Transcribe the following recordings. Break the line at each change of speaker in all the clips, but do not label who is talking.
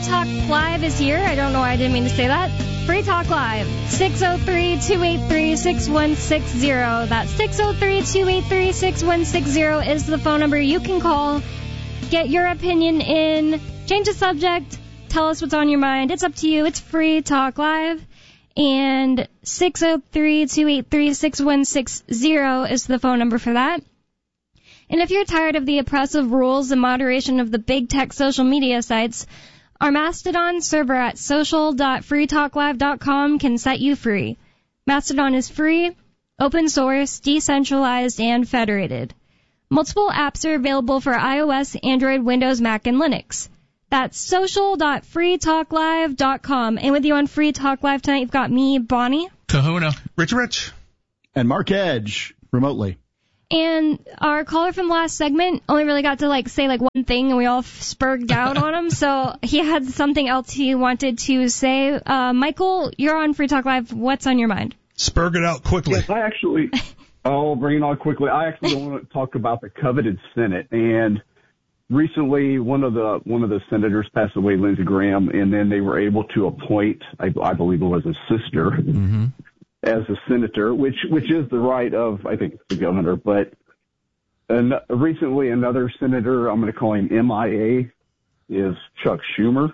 Talk Live is here. I don't know why I didn't mean to say that. Free Talk Live, 603-283-6160. That's 603-283-6160 is the phone number you can call. Get your opinion in, change the subject, tell us what's on your mind. It's up to you. It's Free Talk Live. And 603-283-6160 is the phone number for that. And if you're tired of the oppressive rules and moderation of the big tech social media sites, our Mastodon server at social.freetalklive.com can set you free. Mastodon is free, open source, decentralized, and federated. Multiple apps are available for iOS, Android, Windows, Mac, and Linux. That's social.freetalklive.com. And with you on Free Talk Live tonight, you've got me, Bonnie.
Kahuna.
Rich.
And Mark Edge, remotely.
And our caller from the last segment only really got to say one thing, and we all spurred out on him. So he had something else he wanted to say. Michael, you're on Free Talk Live. What's on your mind?
Spurg it out quickly.
Yes, I'll bring it on quickly. I actually want to talk about the coveted Senate. And recently, one of the senators passed away, Lindsey Graham, and then they were able to appoint, I believe it was his sister, as a senator, which is the right of, I think, the governor. But recently, another senator, I'm going to call him MIA, is Chuck Schumer.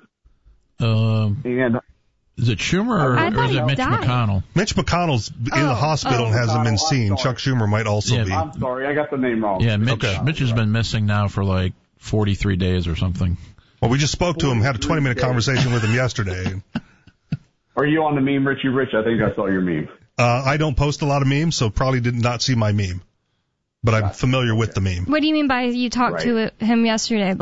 And
is it Schumer or is it Mitch McConnell?
Mitch McConnell's in the hospital and hasn't been seen. Chuck Schumer might also be.
I'm sorry, I got the name wrong.
Yeah, Mitch has been missing now for 43 days or something.
Well, we just spoke to him, had a 20-minute conversation with him yesterday.
Are you on the meme, Richie Rich? I think I saw your meme.
I don't post a lot of memes, so probably did not see my meme. But I'm familiar with the meme.
What do you mean by you talked to him yesterday?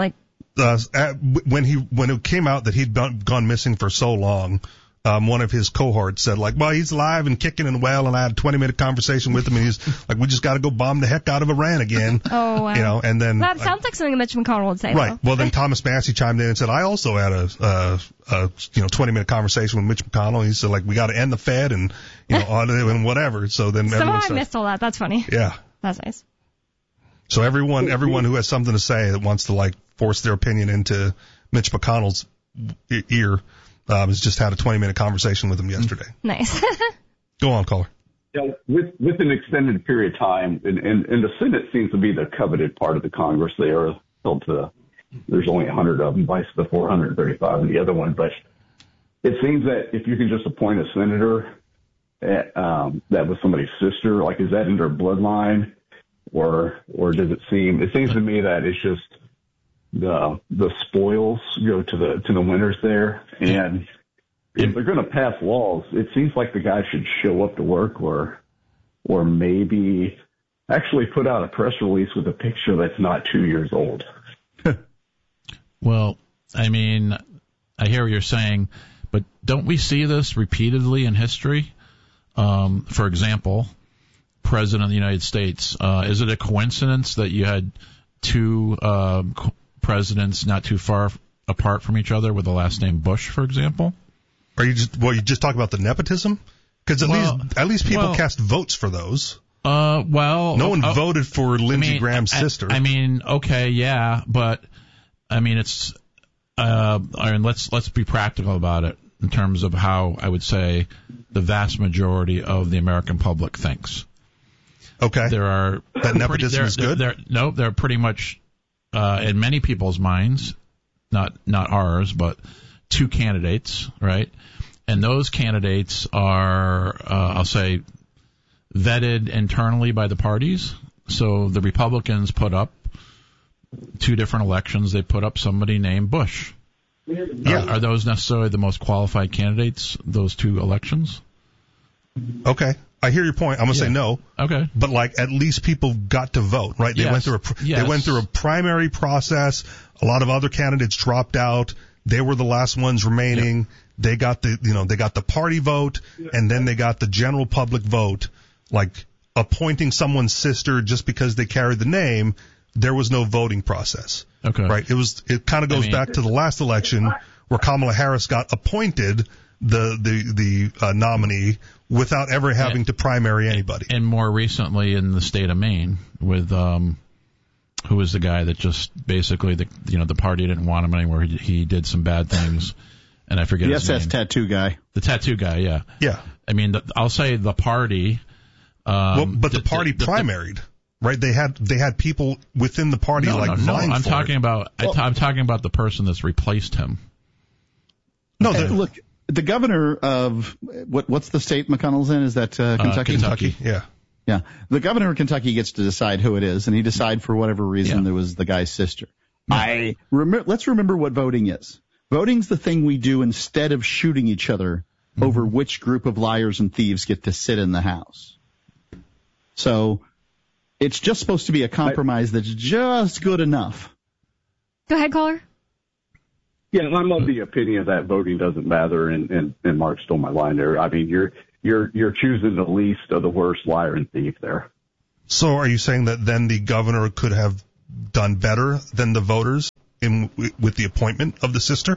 When it came out that he'd gone missing for so long, one of his cohorts said, well, he's alive and kicking and well, and I had a 20-minute conversation with him, and he's like, we just got to go bomb the heck out of Iran again.
Oh, wow.
And then...
That sounds like something Mitch McConnell would say.
Right.
Though. Well,
then Thomas Massey chimed in and said, I also had a 20-minute conversation with Mitch McConnell. He said, we got to end the Fed and, and whatever. So then
somehow I missed all that. That's funny.
Yeah.
That's nice.
So everyone who has something to say that wants to, force their opinion into Mitch McConnell's ear, has just had a 20-minute conversation with him yesterday.
Nice.
Go on, caller.
Yeah, with an extended period of time, and the Senate seems to be the coveted part of the Congress. They are held to there's only 100 of them, vice the 435 in the other one. But it seems that if you can just appoint a senator that was somebody's sister, is that in their bloodline, or does it seem? It seems to me that it's just the spoils go to the winners there, and if they're going to pass laws, it seems like the guy should show up to work, or maybe actually put out a press release with a picture that's not 2 years old.
Well, I mean, I hear what you're saying, but don't we see this repeatedly in history? For example, President of the United States. Is it a coincidence that you had two presidents not too far apart from each other with the last name Bush, for example?
Are you just talk about the nepotism? Because at least people cast votes for those. No one voted for Lindsey Graham's sister.
Okay, yeah, but it's. Let's be practical about it in terms of how I would say the vast majority of the American public thinks.
Okay.
That
nepotism is good?
They're pretty much, in many people's minds, not ours, but two candidates, right? And those candidates are, I'll say, vetted internally by the parties. So the Republicans put up two different elections. They put up somebody named Bush.
Yeah.
Are those necessarily the most qualified candidates, those two elections?
Okay. I hear your point. I'm going to say no.
Okay.
But at least people got to vote, right? They went through a primary process. A lot of other candidates dropped out. They were the last ones remaining. Yep. They got the party vote, and then they got the general public vote. Appointing someone's sister just because they carried the name, there was no voting process.
Okay.
Right? It kind of goes back to the last election where Kamala Harris got appointed the nominee without ever having to primary anybody.
And more recently in the state of Maine with who was the guy that just basically the party didn't want him anymore. He did some bad things, and I forget his name.
The SS tattoo guy.
The tattoo guy, yeah.
Yeah.
I mean, I'll say the party.
But the party primaried, right? They had people within the party
No, I'm talking about I'm talking about the person that's replaced him.
No,
look, the governor of what's the state McConnell's in? Is that Kentucky?
Kentucky, yeah.
Yeah. The governor of Kentucky gets to decide who it is, and he decides for whatever reason it was the guy's sister. Yeah. Let's remember what voting is. Voting's the thing we do instead of shooting each other over which group of liars and thieves get to sit in the House. So it's just supposed to be a compromise that's just good enough.
Go ahead, caller.
Yeah, I'm of the opinion that voting doesn't matter, and Mark stole my line there. I mean, you're choosing the least of the worst liar and thief there.
So are you saying that then the governor could have done better than the voters with the appointment of the sister?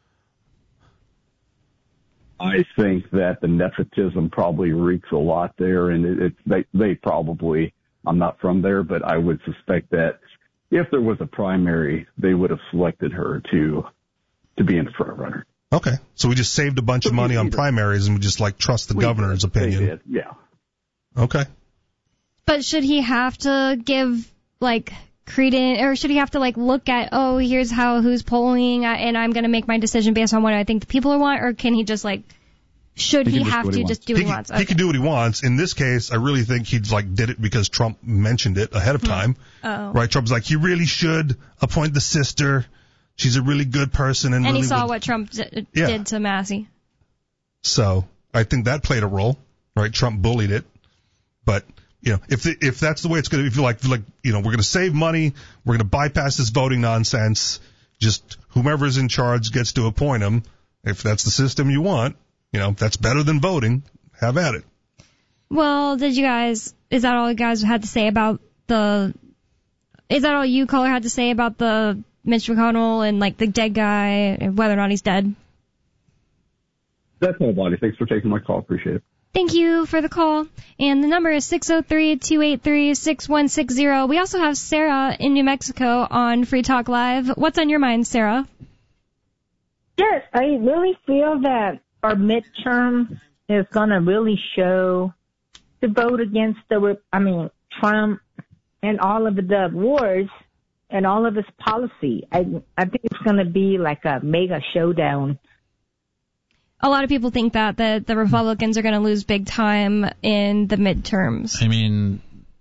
I think that the nepotism probably reeks a lot there, and they probably, I'm not from there, but I would suspect that if there was a primary, they would have selected her to be in the front runner.
Okay, so we just saved a bunch of money on primaries, and we just trust the governor's opinion.
They did, yeah.
Okay.
But should he have to give credence, or should he have to look at, here's who's polling, and I'm going to make my decision based on what I think the people want, or can he just should he have to just do what he wants? Okay.
He can do what he wants. In this case, I really think he did it because Trump mentioned it ahead of time.
Oh.
Right? Trump's he really should appoint the sister. She's a really good person. And really
he saw what Trump did to Massey.
So I think that played a role, right? Trump bullied it. But, if that's the way it's going to be, if we're going to save money, we're going to bypass this voting nonsense, just whomever's in charge gets to appoint him. If that's the system you want, that's better than voting, have at it.
Well, is that all you guys had to say about is that all you, caller, had to say about the Mitch McConnell and the dead guy and whether or not he's dead?
That's all, buddy. Thanks for taking my call. Appreciate it.
Thank you for the call. And the number is 603-283-6160. We also have Sarah in New Mexico on Free Talk Live. What's on your mind, Sarah?
Yes, I really feel that our midterm is going to really show the vote against Trump and all of the wars and all of his policy. I think it's going to be a mega showdown.
A lot of people think that the Republicans are going to lose big time in the midterms.
I mean,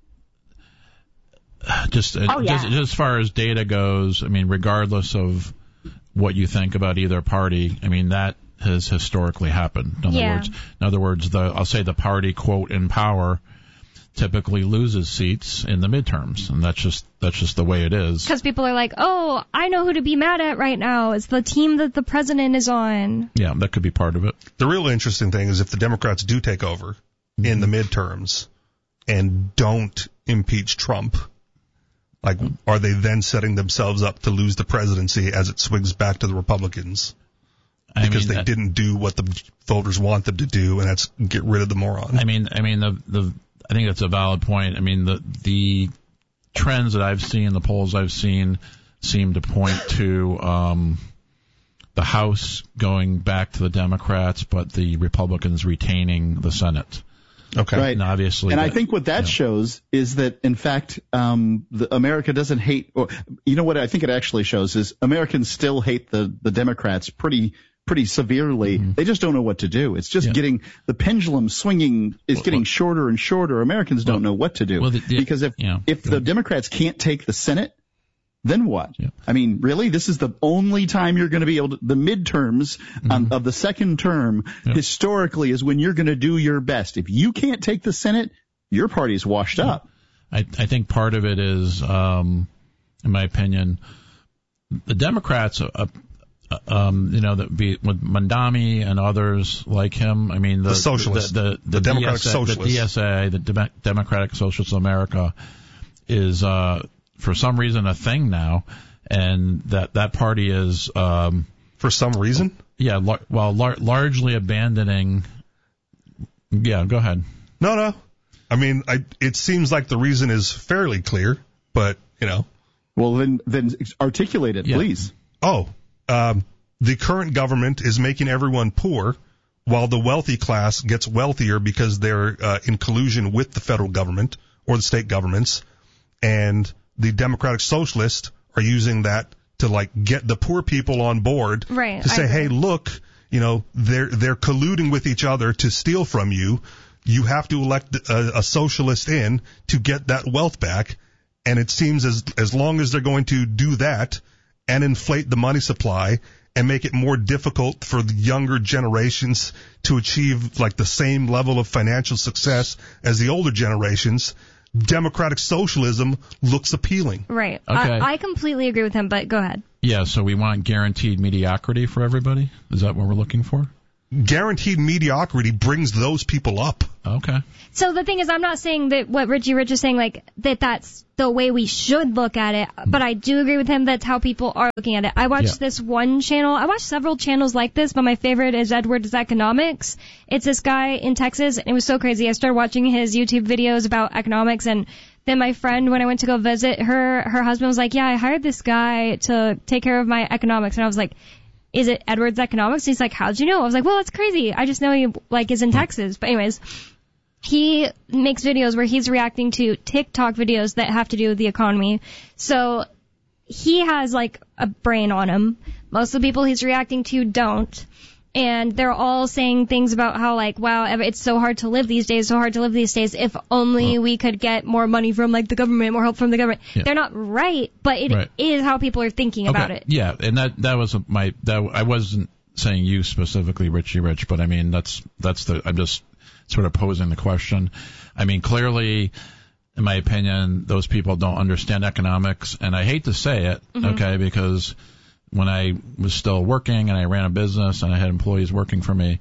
just as far as data goes, I mean, regardless of what you think about either party, I mean, that has historically happened. In other words, I'll say the party, quote, in power typically loses seats in the midterms, and that's just the way it is.
Because people are I know who to be mad at right now. It's the team that the president is on.
Yeah, that could be part of it.
The real interesting thing is if the Democrats do take over in the midterms and don't impeach Trump, are they then setting themselves up to lose the presidency as it swings back to the Republicans? Because they didn't do what the voters want them to do, and that's get rid of the moron.
I think that's a valid point. I mean, the trends that I've seen, the polls I've seen, seem to point to the House going back to the Democrats, but the Republicans retaining the Senate.
Okay.
Right.
And obviously,
I think what that shows is that, in fact, America doesn't hate. Or, what I think it actually shows is Americans still hate the Democrats pretty severely. Mm-hmm. They just don't know what to do. It's just getting the pendulum swinging is getting shorter and shorter. Americans don't know what to do because if the Democrats can't take the Senate, then what? Yeah. I mean, really, this is the only time you're going to be able to. The midterms of the second term historically is when you're going to do your best. If you can't take the Senate, your party's washed up.
I think part of it is, in my opinion, the Democrats. With Mandami and others like him, I mean, the socialists, the Democratic Socialists, the DSA, the Democratic Socialists of America, is for some reason a thing now, and that party is
for some reason,
largely abandoning. Yeah, go ahead.
No. I mean, it seems like the reason is fairly clear, but
Well, then articulate it, please.
The current government is making everyone poor, while the wealthy class gets wealthier because they're in collusion with the federal government or the state governments, and the Democratic Socialists are using that to like get the poor people on board to say, hey, look, they're colluding with each other to steal from you. You have to elect a socialist in to get that wealth back. And it seems as long as they're going to do that and inflate the money supply and make it more difficult for the younger generations to achieve like the same level of financial success as the older generations, democratic socialism looks appealing.
Right.
Okay.
I completely agree with him, but go ahead.
Yeah, so we want guaranteed mediocrity for everybody? Is that what we're looking for?
Guaranteed mediocrity brings those people up.
Okay.
So the thing is, I'm not saying that what Richie Rich is saying, like, that's the way we should look at it, but I do agree with him that's how people are looking at it. I watched this one channel. I watched several channels like this, but my favorite is Edward's Economics. It's this guy in Texas, and it was so crazy. I started watching his YouTube videos about economics, and then my friend, when I went to go visit her husband was like, yeah, I hired this guy to take care of my economics. And I was like, is it Edward's Economics? He's like, how'd you know? I was like, well, that's crazy. I just know he is in Texas. But anyways, he makes videos where he's reacting to TikTok videos that have to do with the economy. So he has a brain on him. Most of the people he's reacting to don't. And they're all saying things about how wow, it's so hard to live these days, if only we could get more money from the government, more help from the government. Yeah. They're not right, but it is how people are thinking about it.
Yeah, and that was I wasn't saying you specifically, Richie Rich, but I mean I'm just sort of posing the question. I mean, clearly, in my opinion, those people don't understand economics, and I hate to say it, okay, because when I was still working and I ran a business and I had employees working for me,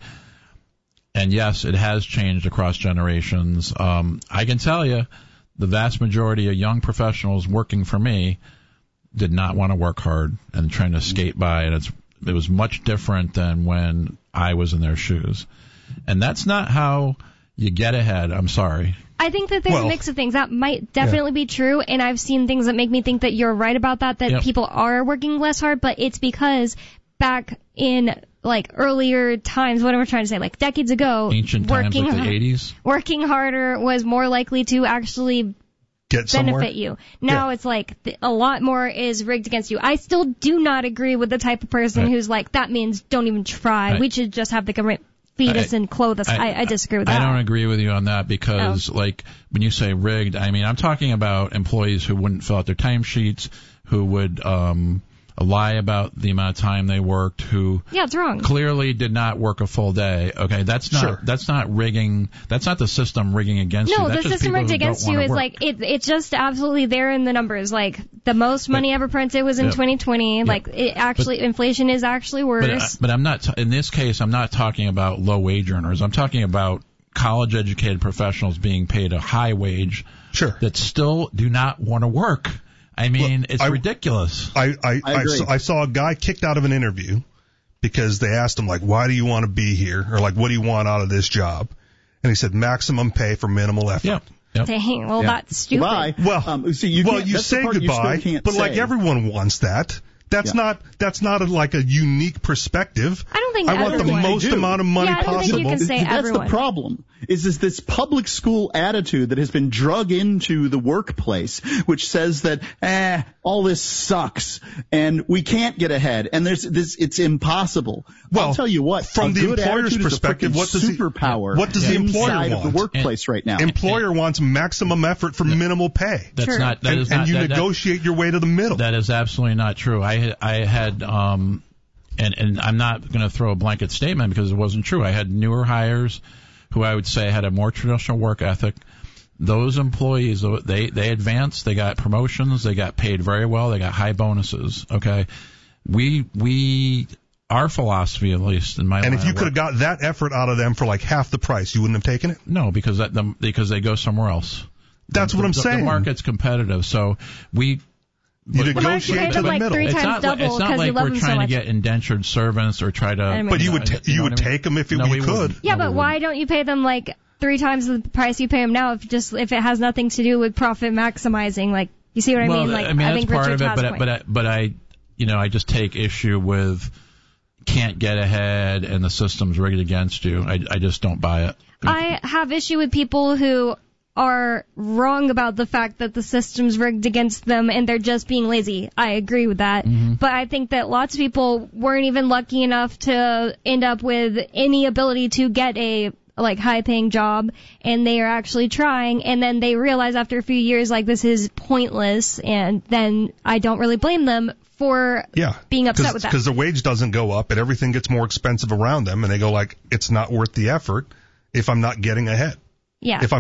and yes, it has changed across generations. I can tell you the vast majority of young professionals working for me did not want to work hard and trying to skate by, and it was much different than when I was in their shoes. And that's not how you get ahead. I'm sorry.
I think that there's a mix of things. That might definitely be true, and I've seen things that make me think that you're right about that people are working less hard, but it's because back in earlier times, what am I trying to say, decades ago,
ancient times like the 80s,
working harder was more likely to actually benefit you. Now it's a lot more is rigged against you. I still do not agree with the type of person who's that means don't even try. We should just have the government feed us and clothe us. I disagree with that.
I don't agree with you on that because, when you say rigged, I mean, I'm talking about employees who wouldn't fill out their timesheets, who would lie about the amount of time they worked, who
it's wrong.
Clearly did not work a full day. Okay, that's not rigging. That's not the system rigging against you.
No,
that's
the system rigged against you is it's just absolutely there in the numbers. The most money ever printed was in 2020. It actually, inflation is actually worse.
But I'm not in this case. I'm not talking about low wage earners. I'm talking about college educated professionals being paid a high wage that still do not want to work. I mean, it's ridiculous.
I saw a guy kicked out of an interview because they asked him, why do you want to be here? Or, what do you want out of this job? And he said, maximum pay for minimal effort.
Yep.
Dang, well, that's stupid.
Goodbye.
Well, you say goodbye, but everyone wants that. That's not a unique perspective.
I don't think
I want the most amount of money possible.
I don't think you can say
that's
everyone.
The problem. Is this public school attitude that has been drug into the workplace, which says that all this sucks and we can't get ahead and it's impossible. Well, I'll tell you what.
From the employer's perspective, what does the employer want?
Of the workplace right now?
Employer wants maximum effort for minimal pay.
That's not. That is
and
not.
You negotiate your way to the middle.
That is absolutely not true. I had and I'm not going to throw a blanket statement because it wasn't true. I had newer hires who I would say had a more traditional work ethic. Those employees, they advanced, they got promotions, they got paid very well, they got high bonuses. Okay, our philosophy, at least in my line,
and if you could have got that effort out of them for half the price, you wouldn't have taken it.
No, because they go somewhere else.
That's what I'm saying.
The market's competitive, so you
negotiate to the middle.
It's
not like we're trying to get indentured servants or try to.
But you would take them if you could.
Yeah, but why don't you pay them 3 times the price you pay them now if it has nothing to do with profit maximizing? You see what I mean?
Like, I mean, that's part Richard of it, but I just take issue with can't get ahead and the system's rigged against you. I just don't buy it.
I have issue with people who are wrong about the fact that the system's rigged against them and they're just being lazy. I agree with that. Mm-hmm. But I think that lots of people weren't even lucky enough to end up with any ability to get a high-paying job, and they are actually trying, and then they realize after a few years, this is pointless, and then I don't really blame them for being upset with that.
Because their wage doesn't go up, and everything gets more expensive around them, and they go it's not worth the effort if I'm not getting ahead.
Yeah.
If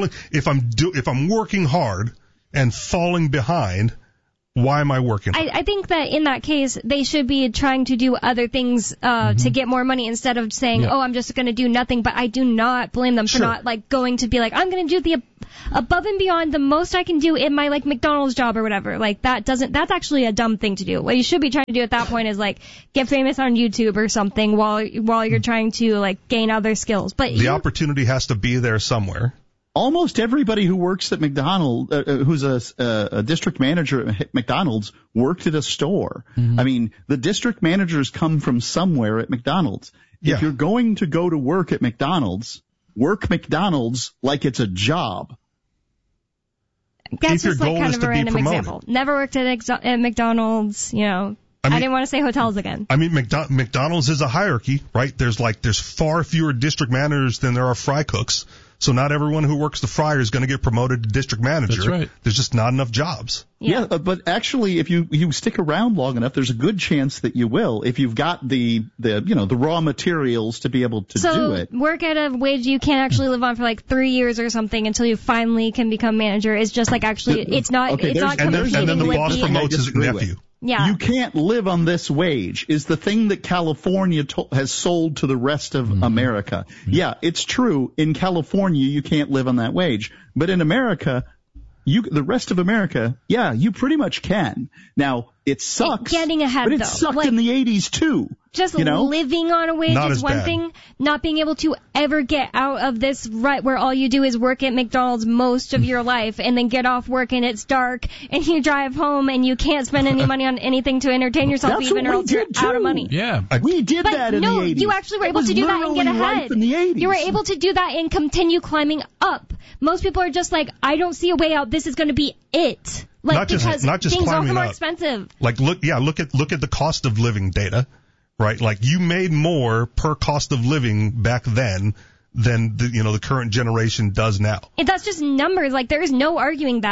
I'm working hard and falling behind, why am I working?
I think that in that case, they should be trying to do other things to get more money instead of saying, I'm just going to do nothing. But I do not blame them for not going to be I'm going to do the above and beyond the most I can do in my McDonald's job or whatever. That's actually a dumb thing to do. What you should be trying to do at that point is get famous on YouTube or something while you're trying to gain other skills. But
the opportunity has to be there somewhere.
Almost everybody who works at McDonald's, who's a district manager at McDonald's, worked at a store. Mm-hmm. I mean, the district managers come from somewhere at McDonald's. Yeah. If you're going to go to work at McDonald's, work McDonald's like it's a job.
That's just kind of a random example. Never worked at McDonald's, I didn't want to say hotels again.
I mean, McDonald's is a hierarchy, right? There's far fewer district managers than there are fry cooks. So not everyone who works the fryer is going to get promoted to district manager.
That's right.
There's just not enough jobs.
Yeah, but actually, if you stick around long enough, there's a good chance that you will, if you've got the raw materials to be able to do it.
So work at a wage you can't actually live on for 3 years or something until you finally can become manager. It's just it's not.
Okay,
it's not.
And then the boss promotes his nephew.
Yeah.
You can't live on this wage is the thing that California has sold to the rest of America. Mm-hmm. Yeah, it's true. In California, you can't live on that wage. But in America, the rest of America, you pretty much can. Now, it sucks.
Getting ahead,
but it sucked in the 80s, too.
Just living on a wage is one thing. Not being able to ever get out of this rut where all you do is work at McDonald's most of your life and then get off work and it's dark and you drive home and you can't spend any money on anything to entertain yourself even or else you're out of money.
Yeah.
We did that in the 80s.
No, you actually were able to do that and get ahead.
In the 80s.
You were able to do that and continue climbing up. Most people are just I don't see a way out. This is going to be it.
Not just
things
climbing
are more
up.
expensive.
Look at the cost of living data, right? You made more per cost of living back then than the current generation does now.
And that's just numbers. I said, most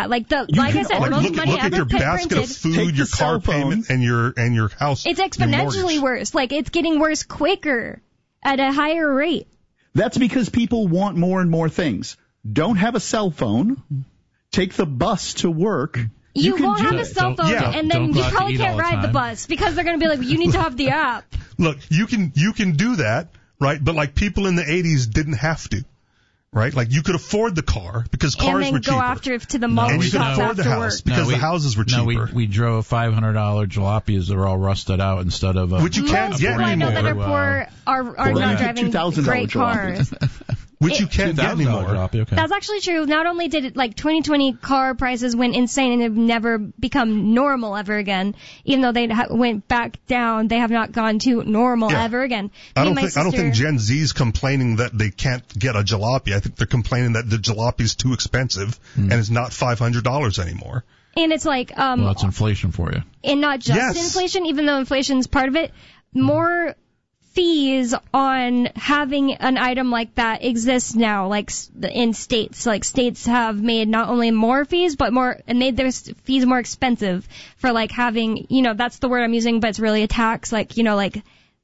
money
look at your basket of food, your car payment, and your house.
It's exponentially worse. It's getting worse quicker at a higher rate.
That's because people want more and more things. Don't have a cell phone. Take the bus to work.
You won't have a cell phone, and then you probably can't ride the bus because they're going to be you need to have the app.
Look, you can do that, right? But people in the 80s didn't have to, right? You could afford the car because cars were cheaper.
And then go after to the mall
and you could afford the house because the houses were cheaper.
No, we drove $500 jalapenos that were all rusted out instead of
which you can't get anymore.
Most people I know that are poor are not driving great cars.
Which you can't get anymore.
Okay.
That's actually true. Not only did 2020 car prices went insane and have never become normal ever again, even though they went back down, they have not gone to normal ever again.
I don't think Gen Z's complaining that they can't get a jalopy. I think they're complaining that the jalopy's too expensive and it's not $500 anymore.
And it's
well, that's inflation for you.
And not just inflation, even though inflation's part of it, more fees on having an item like that exists now, in states. States have made not only more fees, but made their fees more expensive for having, that's the word I'm using, but it's really a tax, required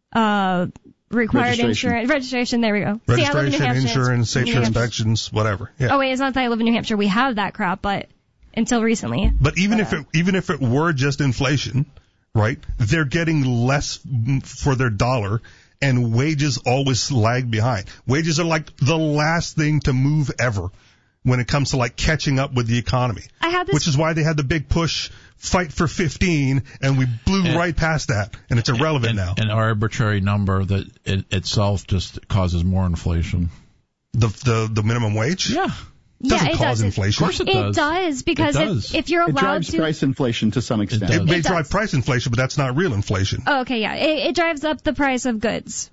insurance, registration, there we go.
Registration, insurance, safety inspections, whatever. Yeah.
Oh wait, it's not that I live in New Hampshire, we have that crap, but until recently.
But even if it were just inflation, right, they're getting less for their dollar. And wages always lag behind. Wages are the last thing to move ever when it comes to catching up with the economy. Which is why they had the big push, fight for 15, and we blew right past that, and it's irrelevant now.
An arbitrary number that itself just causes more inflation.
The minimum wage?
Yeah.
Doesn't cause inflation.
Of course it does.
It does, because if you're allowed
it drives
to...
price inflation to some extent.
It may drive price inflation, but that's not real inflation.
Oh, okay, yeah. It drives up the price of goods.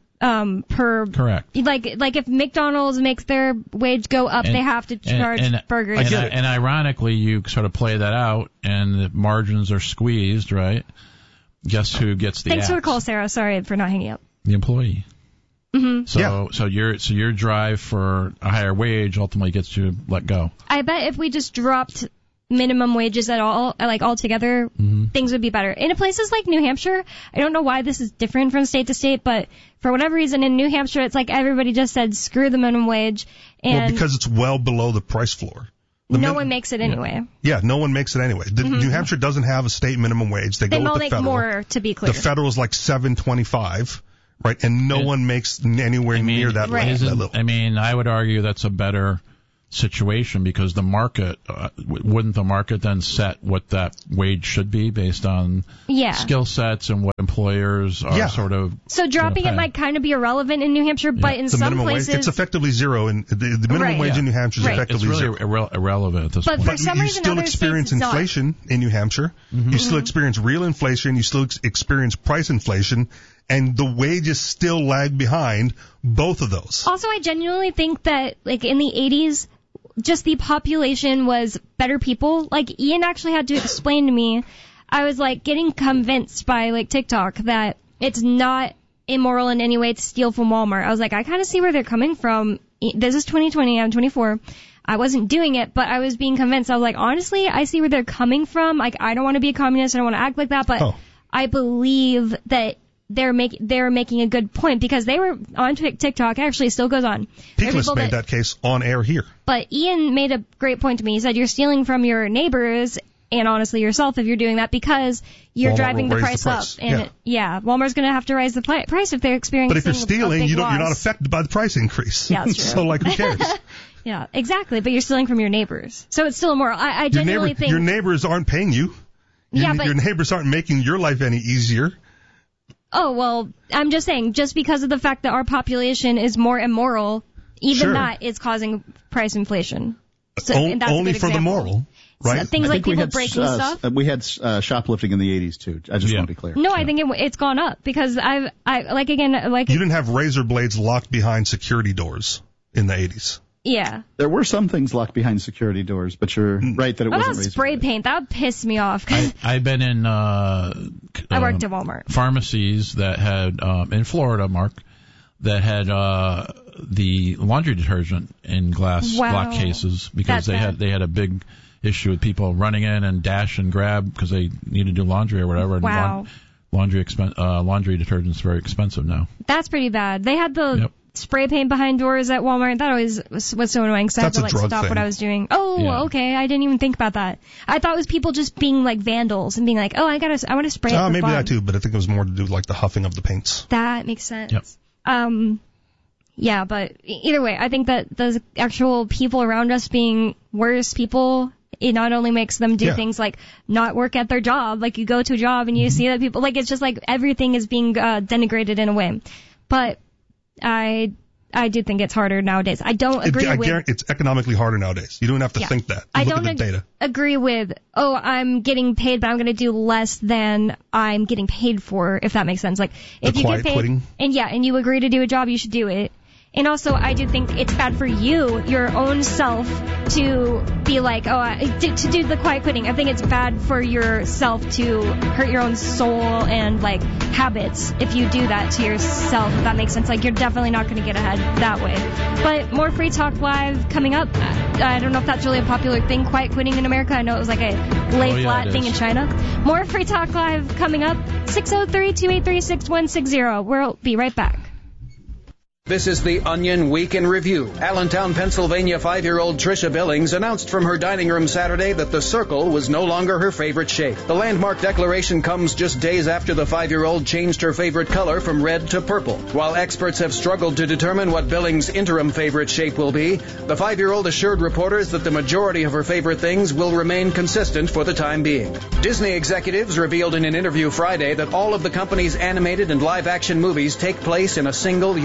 Correct.
Like if McDonald's makes their wage go up, they have to charge burgers.
And ironically, you sort of play that out, and the margins are squeezed, right? Guess who gets the
Thanks
axe?
for the call, Sarah. Sorry for not hanging up.
The employee.
Mm-hmm.
So your drive for a higher wage ultimately gets you let go.
I bet if we just dropped minimum wages at all, like altogether, things would be better. In places like New Hampshire, I don't know why this is different from state to state, but for whatever reason in New Hampshire, it's like everybody just said screw the minimum wage, and
because it's well below the price floor.
No one makes it anyway.
Yeah, no one makes it anyway. New Hampshire doesn't have a state minimum wage. They go with the federal.
Make more, to be clear.
The federal is like $7.25. Right, and no one makes anywhere near that level.
I mean, I would argue that's a better situation because the market, wouldn't the market then set what that wage should be based on skill sets and what employers are sort of...
So dropping it might kind of be irrelevant in New Hampshire, but in some places...
Wage, it's effectively zero, and the minimum wage in New Hampshire is effectively
zero. It's really irrelevant at this point.
For some reason,
you still experience inflation in New Hampshire. You still experience real inflation. You still experience price inflation. And the wages still lag behind both of those.
Also, I genuinely think that, like, in the 80s, just the population was better people. Like, Ian actually had to explain to me, I was, like, getting convinced by, like, TikTok that it's not immoral in any way to steal from Walmart. I was like, I kind of see where they're coming from. This is 2020, I'm 24. I wasn't doing it, but I was being convinced. I was like, honestly, I see where they're coming from. Like, I don't want to be a communist, I don't want to act like that, but I believe that they're making a good point because they were on TikTok. Actually, it still goes on.
Peakless made that case on air here.
But Ian made a great point to me. He said you're stealing from your neighbors and honestly yourself if you're doing that because you're driving the price up. And Walmart's going to have to raise the price if they're experiencing.
But if you're stealing, you're not affected by the price increase.
Yeah, that's true.
So like, who cares?
Yeah, exactly. But you're stealing from your neighbors, so it's still immoral. I genuinely think
your neighbors aren't paying you. Your neighbors aren't making your life any easier.
Oh, well, I'm just saying, just because of the fact that our population is more immoral, even that is causing price inflation. So,
only for the moral, right?
So things like people breaking stuff.
We had shoplifting in the 80s, too. I just want to be clear.
No, I think it's gone up because you
didn't have razor blades locked behind security doors in the 80s.
Yeah.
There were some things locked behind security doors, but you're right that it wasn't razor
spray paint. That would piss me off.
I've been in
I worked at Walmart.
Pharmacies that had in Florida, Mark, that had the laundry detergent in glass block cases because they had a big issue with people running in and dash and grab because they need to do laundry or whatever.
Wow.
And laundry detergent's very expensive now.
That's pretty bad. They had the spray paint behind doors at Walmart. That always was so annoying because I had to stop what I was doing. Oh, okay. I didn't even think about that. I thought it was people just being like vandals and being like, I want to spray it.
Maybe that too, but I think it was more to do with like the huffing of the paints.
That makes sense.
Yep.
Yeah, but either way, I think that the actual people around us being worse people, it not only makes them do things like not work at their job, like you go to a job and you see that people, like it's just like everything is being denigrated in a way. But I do think it's harder nowadays. I don't agree with...
It's economically harder nowadays. You don't have to think that.
I
don't
look at the data. Agree with, I'm getting paid, but I'm going to do less than I'm getting paid for, if that makes sense. Like, if you get paid... Quitting. And you agree to do a job, you should do it. And also, I do think it's bad for you, your own self, to be like, to do the quiet quitting. I think it's bad for yourself to hurt your own soul and, like, habits if you do that to yourself, if that makes sense. Like, you're definitely not going to get ahead that way. But more Free Talk Live coming up. I don't know if that's really a popular thing, quiet quitting in America. I know it was like a lay-flat thing in China. More Free Talk Live coming up. 603-283-6160. We'll be right back.
This is the Onion Week in Review. Allentown, Pennsylvania 5-year-old Trisha Billings announced from her dining room Saturday that the circle was no longer her favorite shape. The landmark declaration comes just days after the 5-year-old changed her favorite color from red to purple. While experts have struggled to determine what Billings' interim favorite shape will be, the 5-year-old assured reporters that the majority of her favorite things will remain consistent for the time being. Disney executives revealed in an interview Friday that all of the company's animated and live-action movies take place in a single unified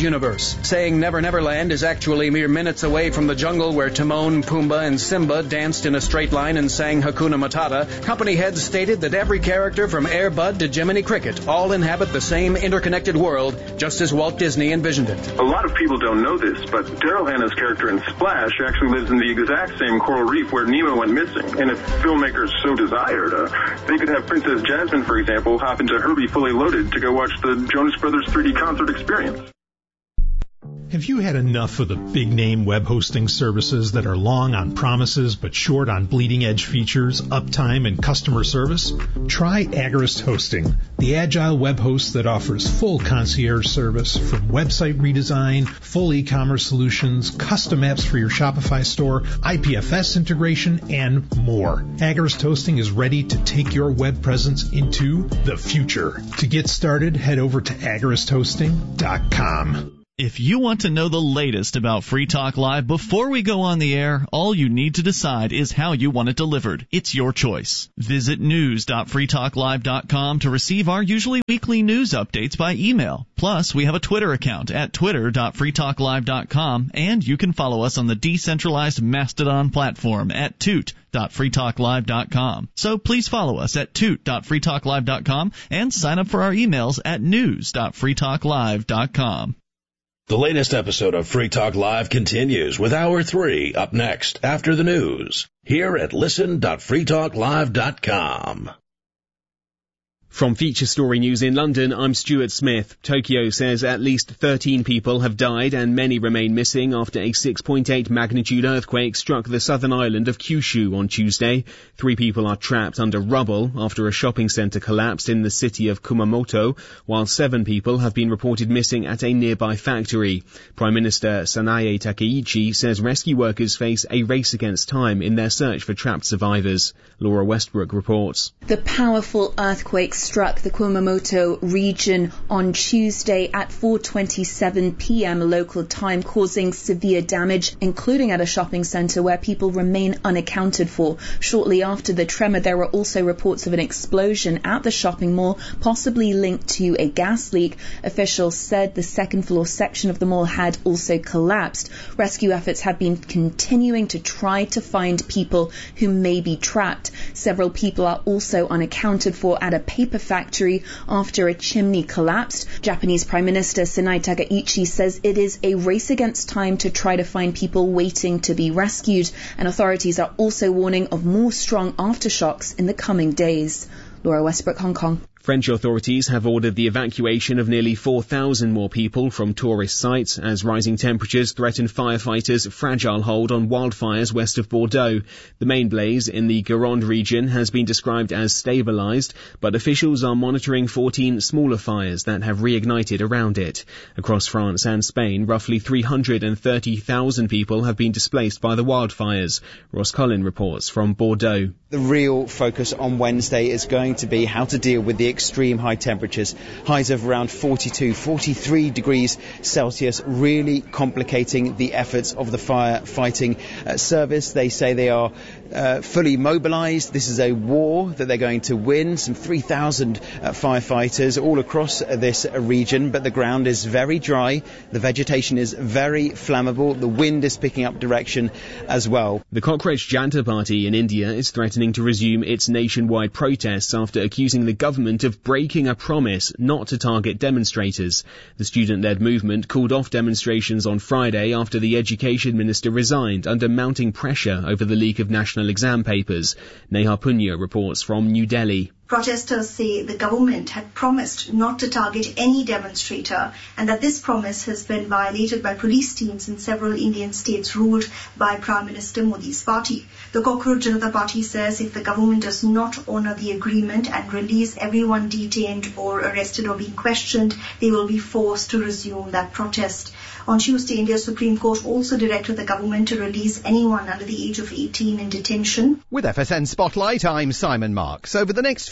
universe, saying Never Never Land is actually mere minutes away from the jungle where Timon, Pumbaa, and Simba danced in a straight line and sang Hakuna Matata. Company heads stated that every character from Air Bud to Jiminy Cricket all inhabit the same interconnected world, just as Walt Disney envisioned it.
A lot of people don't know this, but Daryl Hannah's character in Splash actually lives in the exact same coral reef where Nemo went missing. And if filmmakers so desired, they could have Princess Jasmine, for example, hop into Herbie Fully Loaded to go watch the Jonas Brothers 3D concert experience.
Have you had enough of the big-name web hosting services that are long on promises but short on bleeding-edge features, uptime, and customer service? Try Agorist Hosting, the agile web host that offers full concierge service from website redesign, full e-commerce solutions, custom apps for your Shopify store, IPFS integration, and more. Agorist Hosting is ready to take your web presence into the future. To get started, head over to agoristhosting.com.
If you want to know the latest about Free Talk Live before we go on the air, all you need to decide is how you want it delivered. It's your choice. Visit news.freetalklive.com to receive our usually weekly news updates by email. Plus, we have a Twitter account at twitter.freetalklive.com, and you can follow us on the decentralized Mastodon platform at toot.freetalklive.com. So please follow us at toot.freetalklive.com and sign up for our emails at news.freetalklive.com.
The latest episode of Free Talk Live continues with Hour 3 up next after the news here at listen.freetalklive.com.
From Feature Story News in London, I'm Stuart Smith. Tokyo says at least 13 people have died and many remain missing after a 6.8 magnitude earthquake struck the southern island of Kyushu on Tuesday. 3 people are trapped under rubble after a shopping centre collapsed in the city of Kumamoto, while 7 people have been reported missing at a nearby factory. Prime Minister Sanae Takeichi says rescue workers face a race against time in their search for trapped survivors. Laura Westbrook reports.
The powerful earthquake struck the Kumamoto region on Tuesday at 4:27 p.m. local time, causing severe damage, including at a shopping centre where people remain unaccounted for. Shortly after the tremor, there were also reports of an explosion at the shopping mall, possibly linked to a gas leak. Officials said the second-floor section of the mall had also collapsed. Rescue efforts have been continuing to try to find people who may be trapped. Several people are also unaccounted for at a paper factory after a chimney collapsed. Japanese Prime Minister Sanae Takeichi says it is a race against time to try to find people waiting to be rescued, and authorities are also warning of more strong aftershocks in the coming days. Laura Westbrook, Hong Kong.
French authorities have ordered the evacuation of nearly 4,000 more people from tourist sites as rising temperatures threaten firefighters' fragile hold on wildfires west of Bordeaux. The main blaze in the Gironde region has been described as stabilised, but officials are monitoring 14 smaller fires that have reignited around it. Across France and Spain, roughly 330,000 people have been displaced by the wildfires. Ross Collin reports from Bordeaux.
The real focus on Wednesday is going to be how to deal with the extreme high temperatures, highs of around 42, 43 degrees Celsius, really complicating the efforts of the firefighting service. They say they are fully mobilised. This is a war that they're going to win. Some 3,000 firefighters all across this region, but the ground is very dry. The vegetation is very flammable. The wind is picking up direction as well.
The Cockroach Janta Party in India is threatening to resume its nationwide protests after accusing the government of breaking a promise not to target demonstrators. The student-led movement called off demonstrations on Friday after the education minister resigned under mounting pressure over the leak of national exam papers. Neha Punya reports from New Delhi.
Protesters say the government had promised not to target any demonstrator and that this promise has been violated by police teams in several Indian states ruled by Prime Minister Modi's party. The Cockroach Janata Party says if the government does not honour the agreement and release everyone detained or arrested or being questioned, they will be forced to resume that protest. On Tuesday, India's Supreme Court also directed the government to release anyone under the age of 18 in detention.
With FSN Spotlight, I'm Simon Marks. Over the next few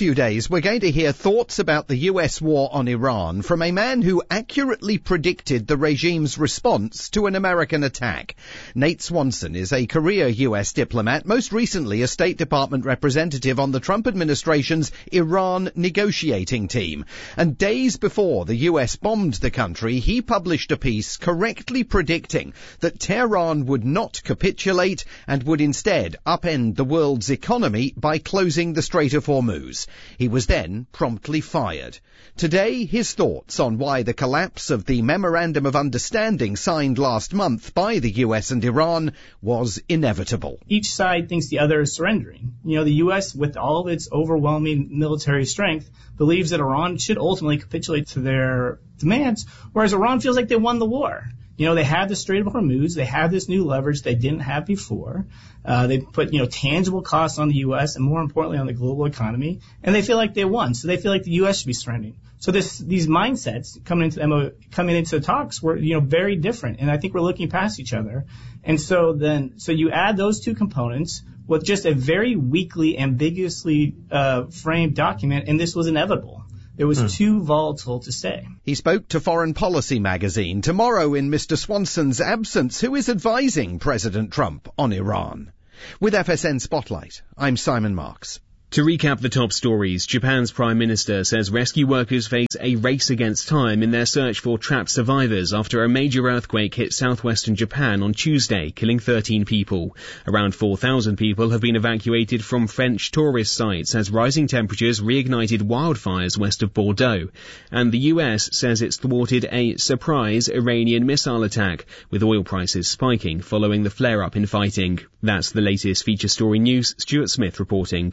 few days, we're going to hear thoughts about the US war on Iran from a man who accurately predicted the regime's response to an American attack. Nate Swanson is a career US diplomat, most recently a State Department representative on the Trump administration's Iran negotiating team. And days before the US bombed the country, he published a piece correctly predicting that Tehran would not capitulate and would instead upend the world's economy by closing the Strait of Hormuz. He was then promptly fired. Today, his thoughts on why the collapse of the Memorandum of Understanding signed last month by the US and Iran was inevitable.
Each side thinks the other is surrendering. The US, with all of its overwhelming military strength, believes that Iran should ultimately capitulate to their demands, whereas Iran feels like they won the war. They have the Strait of Hormuz. They have this new leverage they didn't have before. They put, tangible costs on the U.S. and more importantly on the global economy, and they feel like they won. So they feel like the U.S. should be surrendering. So these mindsets coming into the talks were, very different, and I think we're looking past each other. And so you add those two components with just a very weakly, ambiguously framed document, and this was inevitable. It was too volatile to stay.
He spoke to Foreign Policy magazine. Tomorrow, in Mr. Swanson's absence, who is advising President Trump on Iran? With FSN Spotlight, I'm Simon Marks.
To recap the top stories, Japan's Prime Minister says rescue workers face a race against time in their search for trapped survivors after a major earthquake hit southwestern Japan on Tuesday, killing 13 people. Around 4,000 people have been evacuated from French tourist sites as rising temperatures reignited wildfires west of Bordeaux. And the US says it's thwarted a surprise Iranian missile attack, with oil prices spiking following the flare-up in fighting. That's the latest feature story news. Stuart Smith reporting.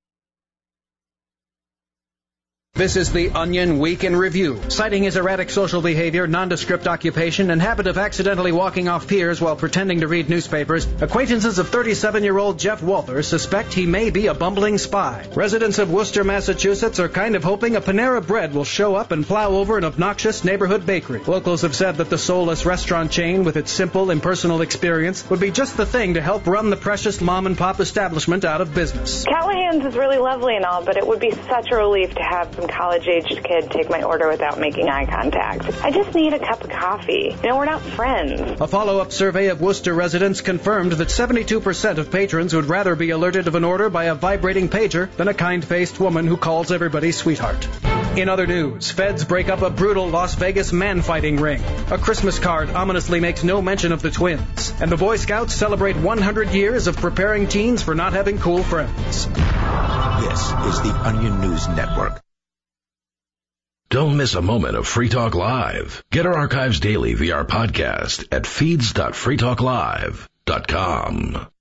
This is the Onion Week in Review. Citing his erratic social behavior, nondescript occupation, and habit of accidentally walking off piers while pretending to read newspapers, acquaintances of 37-year-old Jeff Walther suspect he may be a bumbling spy. Residents of Worcester, Massachusetts are kind of hoping a Panera Bread will show up and plow over an obnoxious neighborhood bakery. Locals have said that the soulless restaurant chain, with its simple, impersonal experience, would be just the thing to help run the precious mom-and-pop establishment out of business.
Callahan's is really lovely and all, but it would be such a relief to have some college-aged kid take my order without making eye contact. I just need a cup of coffee. We're not friends.
A follow-up survey of Worcester residents confirmed that 72% of patrons would rather be alerted of an order by a vibrating pager than a kind-faced woman who calls everybody sweetheart. In other news, feds break up a brutal Las Vegas man-fighting ring. A Christmas card ominously makes no mention of the twins. And the Boy Scouts celebrate 100 years of preparing teens for not having cool friends.
This is the Onion News Network. Don't miss a moment of Free Talk Live. Get our archives daily via our podcast at feeds.freetalklive.com.